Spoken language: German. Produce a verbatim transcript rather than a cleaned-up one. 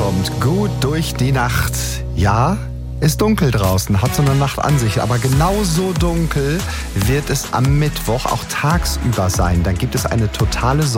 kommt gut durch die Nacht. Ja, ist dunkel draußen, hat so eine Nacht an sich, aber genauso dunkel wird es am Mittwoch auch tagsüber sein. Dann gibt es eine totale